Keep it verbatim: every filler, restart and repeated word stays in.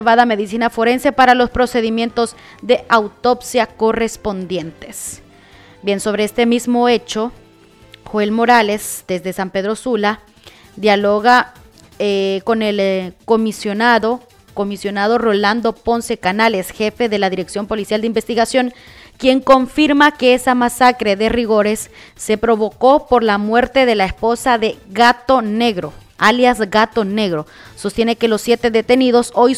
medicina forense para los procedimientos de autopsia correspondientes. Bien, sobre este mismo hecho, Joel Morales, desde San Pedro Sula, dialoga eh, con el eh, comisionado, comisionado Rolando Ponce Canales, jefe de la Dirección Policial de Investigación, quien confirma que esa masacre de rigores se provocó por la muerte de la esposa de Gato Negro, alias Gato Negro. Sostiene que los siete detenidos hoy